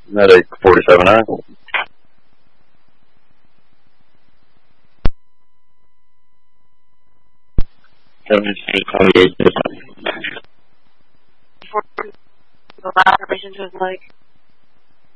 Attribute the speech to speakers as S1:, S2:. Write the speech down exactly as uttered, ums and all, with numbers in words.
S1: Medic forty-seven I.
S2: seven three, call me eight.
S3: For the last information to his leg.